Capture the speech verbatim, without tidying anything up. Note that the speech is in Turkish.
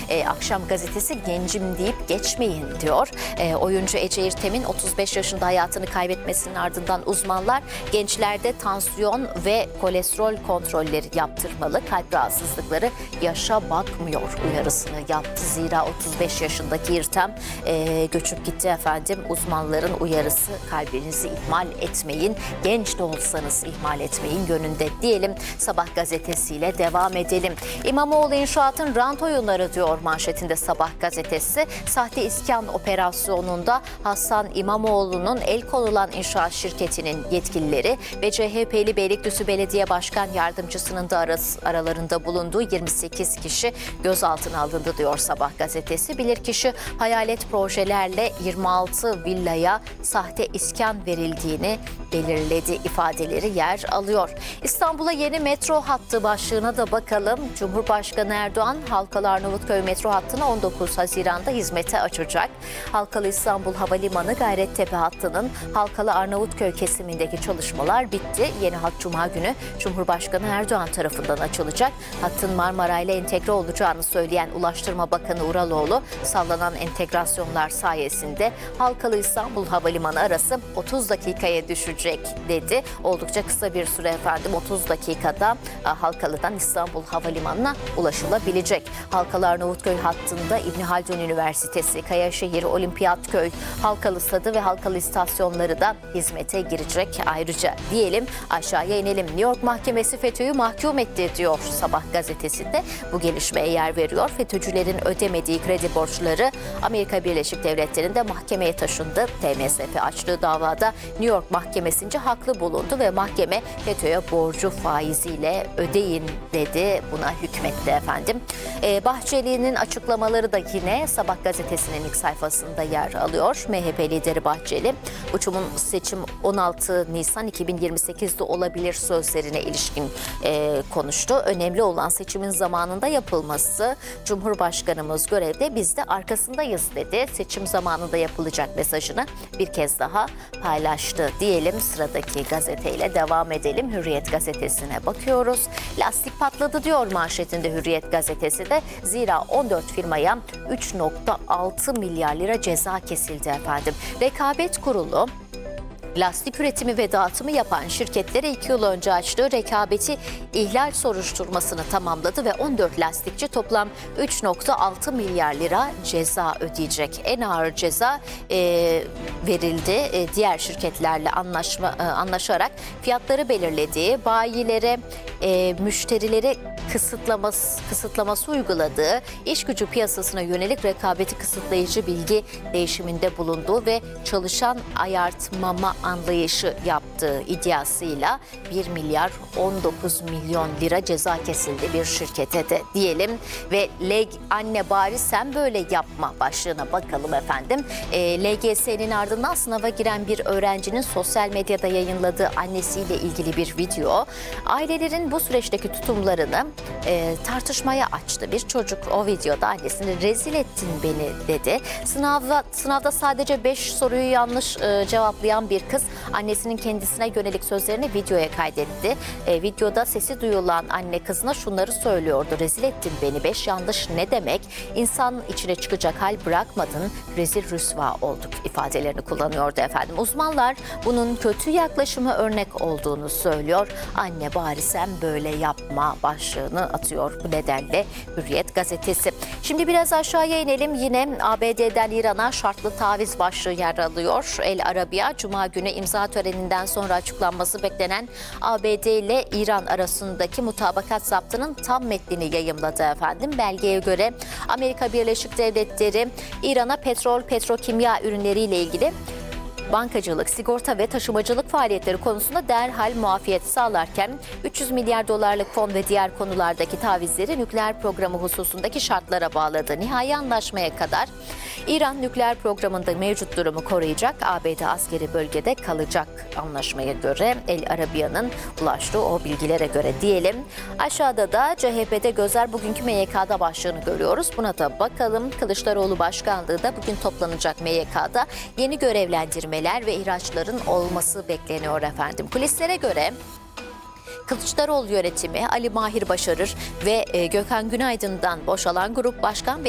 E, Akşam gazetesi gencim deyip geçmeyin diyor. E, oyuncu Ece İrtem'in otuz beş yaşında hayatını kaybetmesinin ardından uzmanlar gençlerde tansiyon ve kolesterol kontrolleri yaptırmalı. Kalp rahatsızlıkları yaşa bakmıyor uyarısını yaptı. Zira otuz beş yaşındaki İrtem e, göçüp gitti efendim. Uzmanların uyarısı kalbinizi ihmal etmeyin. Genç de olsanız ihmal etmeyin yönünde diyelim. Sabah gazetesiyle devam edelim. İmamoğlu inşaatın rant oyunları diyor manşetinde Sabah gazetesi. Sahte iskan operasyonunda Hasan İmamoğlu'nun el konulan inşaat şirketinin yetkilileri ve C H P'li Beylikdüzü Belediye Başkan Yardımcısının da arası, aralarında bulunduğu yirmi sekiz kişi gözaltına alındı diyor Sabah gazetesi. Bilirkişi hayalet projelerle yirmi altı villaya sahte iskan verildiğini belirledi ifadeleri yer alıyor. İstanbul'a yeni metro hattı başlığına da bakalım. Cumhurbaşkanı Erdoğan Halkalı Arnavutköy metro hattını on dokuz Haziran'da hizmete açacak. Halkalı İstanbul Havalimanı Gayrettepe hattının Halkalı Arnavutköy kesimindeki çalışmalar bitti. Yeni hat Cuma günü Cumhurbaşkanı Erdoğan tarafından açılacak. Hattın Marmara ile entegre olacağını söyleyen Ulaştırma Bakanı Uraloğlu, sallanan entegrasyonlar sayesinde Halkalı İstanbul Havalimanı arası otuz dakikaya düşecek dedi. Oldukça kısa bir süre efendim otuz dakikada Halkalı'dan İstanbul Havalimanı'na ulaşılabilecek. Halkalı Arnavutköy hattında İbni Haldun Üniversitesi, Kayaşehir, Olimpiyatköy, Halkalı Stadı ve Halkalı istasyonları da hizmete girecek ayrıca diyelim. Aşağıya inelim. New York Mahkemesi FETÖ'yü mahkum etti diyor Sabah gazetesinde. Bu gelişmeye yer veriyor. FETÖ'cülerin ödemediği kredi borçları Amerika Birleşik Devletleri'nde mahkemeye taşındı. T M S F açtığı davada New York Mahkemesi'nce haklı bulundu ve mahkeme FETÖ'ye borcu faiziyle ödeyin dedi. Buna hükmetti efendim. Ee, Bahçeli'nin açıklamaları da yine Sabah gazetesinin ilk sayfasında yer alıyor. M H P lideri Bahçeli, uçumun seçim on altı Nisan iki bin yirmi sekiz'de olabilir sözlerine ilişkin e, konuştu. Önemli olan seçimin zamanında yapılması. Cumhurbaşkanımız görevde, biz de arkasındayız dedi. Seçim zamanında yapılacak mesajını bir kez daha paylaştı diyelim. Sıradaki gazeteyle devam edelim. Hürriyet gazetesine bakıyoruz. Lastik patladı diyor manşetinde Hürriyet gazetesi de. Zira on dört firmaya üç nokta altı milyar lira ceza kesildi efendim. Rekabet Kurulu lastik üretimi ve dağıtımı yapan şirketlere iki yıl önce açtığı rekabeti ihlal soruşturmasını tamamladı ve on dört lastikçi toplam üç nokta altı milyar lira ceza ödeyecek. En ağır ceza e, verildi. E, diğer şirketlerle anlaşma e, anlaşarak fiyatları belirlediği, bayilere, e, müşterilere kısıtlaması, kısıtlaması uyguladığı, iş gücü piyasasına yönelik rekabeti kısıtlayıcı bilgi değişiminde bulunduğu ve çalışan ayartmama anlayışı yaptığı iddiasıyla bir milyar on dokuz milyon lira ceza kesildi bir şirkete de diyelim. Ve L anne bari sen böyle yapma başlığına bakalım efendim. E, L G S'nin ardından sınava giren bir öğrencinin sosyal medyada yayınladığı annesiyle ilgili bir video, ailelerin bu süreçteki tutumlarını e, tartışmaya açtı. Bir çocuk o videoda annesini rezil ettin beni dedi. Sınavda, sınavda sadece beş soruyu yanlış e, cevaplayan bir kız annesinin kendisine yönelik sözlerini videoya kaydetti. E, videoda sesi duyulan anne kızına şunları söylüyordu. Rezil ettin beni, beş yanlış ne demek? İnsan içine çıkacak hal bırakmadın, rezil rüsva olduk ifadelerini kullanıyordu efendim. Uzmanlar bunun kötü yaklaşıma örnek olduğunu söylüyor. Anne bari sen böyle yapma başlığını atıyor bu nedenle Hürriyet gazetesi. Şimdi biraz aşağıya inelim. Yine A B D'den İran'a şartlı taviz başlığı yer alıyor. El Arabiya Cuma günü imza töreninden sonra açıklanması beklenen A B D ile İran arasındaki mutabakat zaptının tam metnini yayımladı efendim. Belgeye göre Amerika Birleşik Devletleri İran'a petrol, petrokimya ürünleriyle ilgili bankacılık, sigorta ve taşımacılık faaliyetleri konusunda derhal muafiyet sağlarken üç yüz milyar dolarlık fon ve diğer konulardaki tavizleri nükleer programı hususundaki şartlara bağladı. Nihai anlaşmaya kadar İran nükleer programında mevcut durumu koruyacak, A B D askeri bölgede kalacak anlaşmaya göre, El Arabiya'nın ulaştığı o bilgilere göre diyelim. Aşağıda da C H P'de gözler bugünkü M Y K'da başlığını görüyoruz. Buna da bakalım. Kılıçdaroğlu başkanlığı da bugün toplanacak M Y K'da yeni görevlendirme ve ihraçların olması bekleniyor efendim. Kulislere göre Kılıçdaroğlu yönetimi Ali Mahir Başarır ve Gökhan Günaydın'dan boşalan grup başkan ve